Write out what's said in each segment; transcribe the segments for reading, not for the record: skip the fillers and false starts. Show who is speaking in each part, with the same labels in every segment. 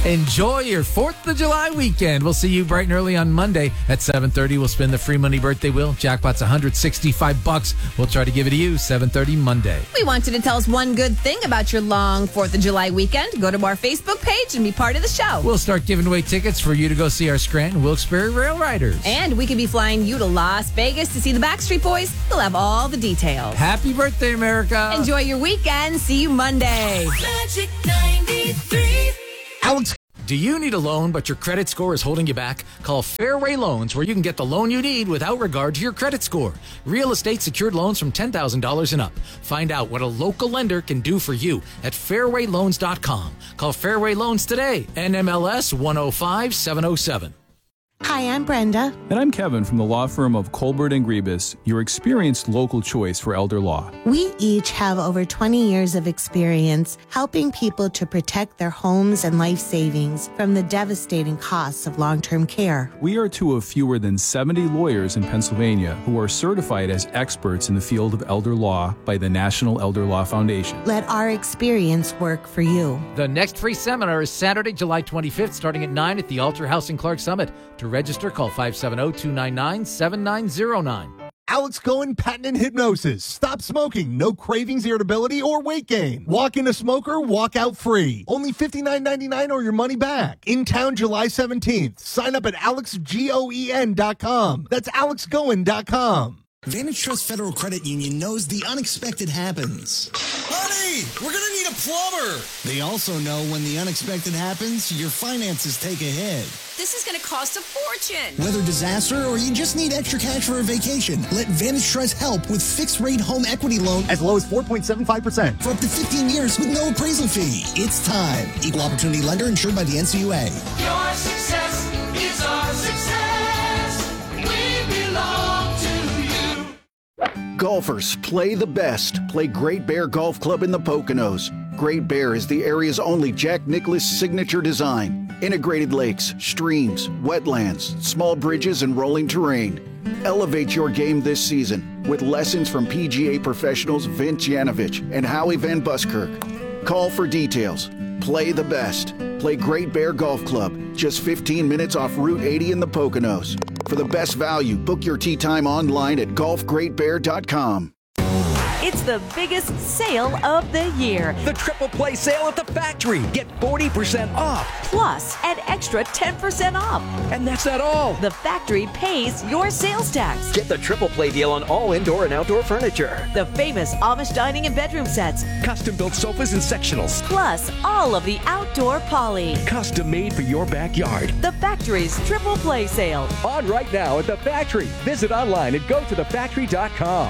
Speaker 1: Enjoy your 4th of July weekend. We'll see you bright and early on Monday at 7:30. We'll spin the free money birthday wheel. Jackpot's $165. We'll try to give it to you 7:30 Monday.
Speaker 2: We want you to tell us one good thing about your long 4th of July weekend. Go to our Facebook page and be part of the show.
Speaker 1: We'll start giving away tickets for you to go see our Scranton Wilkes-Barre Rail Riders.
Speaker 2: And we could be flying you to Las Vegas to see the Backstreet Boys. We'll have all the details.
Speaker 1: Happy birthday, America.
Speaker 2: Enjoy your weekend. See you Monday.
Speaker 3: Magic 93.
Speaker 4: Alex.
Speaker 1: Do you need a loan, but your credit score is holding you back? Call Fairway Loans, where you can get the loan you need without regard to your credit score. Real estate secured loans from $10,000 and up. Find out what a local lender can do for you at fairwayloans.com. Call Fairway Loans today. NMLS 105707.
Speaker 5: Hi, I'm Brenda.
Speaker 6: And I'm Kevin from the law firm of Colbert & Griebus, your experienced local choice for elder law.
Speaker 5: We each have over 20 years of experience helping people to protect their homes and life savings from the devastating costs of long-term care.
Speaker 6: We are two of fewer than 70 lawyers in Pennsylvania who are certified as experts in the field of elder law by the National Elder Law Foundation.
Speaker 5: Let our experience work for you.
Speaker 1: The next free seminar is Saturday, July 25th, starting at 9 at the Alter House in Clark Summit. To register, call 570-299-7909.
Speaker 4: Alex Cohen, patent and hypnosis. Stop smoking. No cravings, irritability, or weight gain. Walk in a smoker, walk out free. Only $59.99 or your money back. In town July 17th. Sign up at alexgoen.com. That's alexgoen.com.
Speaker 7: Vantage Trust Federal Credit Union knows the unexpected happens.
Speaker 8: Honey, we're going to need a plumber.
Speaker 7: They also know when the unexpected happens, your finances take a hit.
Speaker 3: This is going to cost a fortune.
Speaker 7: Whether disaster or you just need extra cash for a vacation, let Vantage Trust help with fixed-rate home equity loan
Speaker 4: As low as 4.75%.
Speaker 7: for up to 15 years with no appraisal fee. It's time. Equal Opportunity Lender insured by the NCUA.
Speaker 3: Your success is our success. We belong to you.
Speaker 9: Golfers, play the best. Play Great Bear Golf Club in the Poconos. Great Bear is the area's only Jack Nicklaus signature design. Integrated lakes, streams, wetlands, small bridges, and rolling terrain. Elevate your game this season with lessons from PGA professionals Vince Yanovich and Howie Van Buskirk. Call for details. Play the best. Play Great Bear Golf Club, just 15 minutes off Route 80 in the Poconos. For the best value, book your tee time online at golfgreatbear.com.
Speaker 10: It's the biggest sale of the year.
Speaker 11: The Triple Play sale at the factory. Get 40% off.
Speaker 10: Plus, an extra 10% off.
Speaker 11: And that's not all.
Speaker 10: The factory pays your sales tax.
Speaker 11: Get the Triple Play deal on all indoor and outdoor furniture.
Speaker 10: The famous Amish dining and bedroom sets.
Speaker 11: Custom-built sofas and sectionals.
Speaker 10: Plus, all of the outdoor poly.
Speaker 11: Custom made for your backyard.
Speaker 10: The factory's Triple Play sale.
Speaker 11: On right now at the factory. Visit online at gotothefactory.com.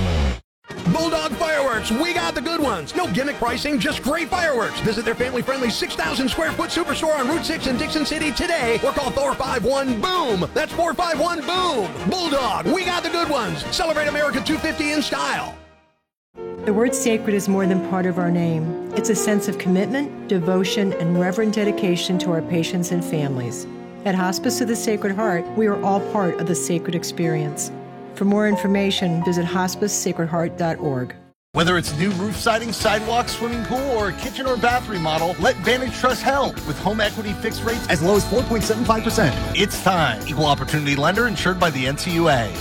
Speaker 8: Bulldog Fireworks, we got the good ones. No gimmick pricing, just great fireworks. Visit their family-friendly 6,000 square foot superstore on Route 6 in Dixon City today or call 451-BOOM. That's 451-BOOM. Bulldog, we got the good ones. Celebrate America 250 in style.
Speaker 12: The word sacred is more than part of our name. It's a sense of commitment, devotion, and reverent dedication to our patients and families. At Hospice of the Sacred Heart, we are all part of the sacred experience. For more information, visit hospicesacredheart.org.
Speaker 4: Whether it's new roof siding, sidewalk, swimming pool, or a kitchen or bath remodel, let Vantage Trust help with home equity fixed rates as low as 4.75%. It's time. Equal Opportunity Lender insured by the NCUA.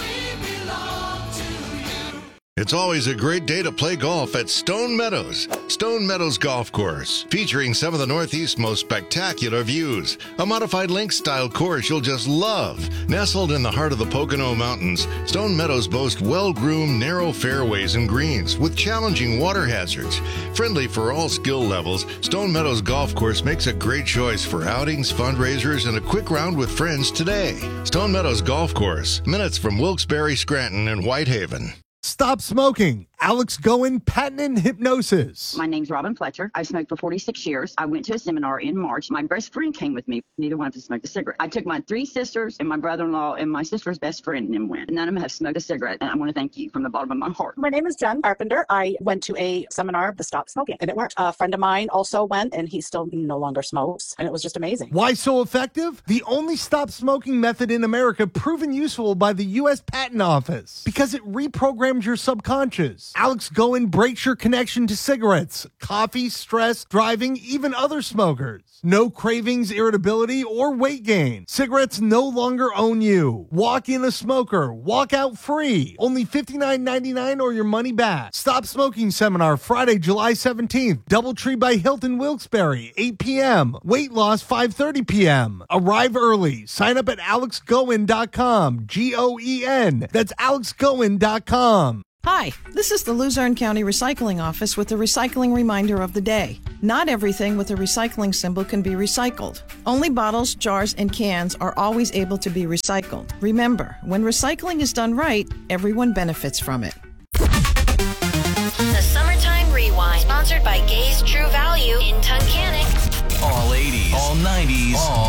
Speaker 13: It's always a great day to play golf at Stone Meadows. Stone Meadows Golf Course, featuring some of the Northeast's most spectacular views. A modified links-style course you'll just love. Nestled in the heart of the Pocono Mountains, Stone Meadows boasts well-groomed, narrow fairways and greens with challenging water hazards. Friendly for all skill levels, Stone Meadows Golf Course makes a great choice for outings, fundraisers, and a quick round with friends today. Stone Meadows Golf Course, minutes from Wilkes-Barre, Scranton, and Whitehaven.
Speaker 4: Stop smoking. Alex Cohen, patent and hypnosis.
Speaker 14: My name's Robin Fletcher. I've smoked for 46 years. I went to a seminar in March. My best friend came with me. Neither one of us smoked a cigarette. I took my 3 sisters and my brother-in-law and my sister's best friend and then went. None of them have smoked a cigarette. And I want to thank you from the bottom of my heart.
Speaker 15: My name is Jen Carpenter. I went to a seminar to stop smoking and it worked. A friend of mine also went and he still no longer smokes. And it was just amazing.
Speaker 4: Why so effective? The only stop smoking method in America proven useful by the U.S. Patent Office because it reprograms your subconscious. Alex Goen breaks your connection to cigarettes, coffee, stress, driving, even other smokers. No cravings, irritability, or weight gain. Cigarettes no longer own you. Walk in a smoker. Walk out free. Only $59.99 or your money back. Stop Smoking Seminar Friday, July 17th. Doubletree by Hilton Wilkes-Barre, 8 p.m. Weight loss, 5:30 p.m. Arrive early. Sign up at alexgoen.com. Goen. That's alexgoen.com.
Speaker 16: Hi, this is the Luzerne County Recycling Office with the recycling reminder of the day. Not everything with a recycling symbol can be recycled. Only bottles, jars, and cans are always able to be recycled. Remember, when recycling is done right, everyone benefits from it.
Speaker 3: The Summertime Rewind, sponsored by Gay's True Value in Tunkhannock.
Speaker 17: All 80s, all 90s, all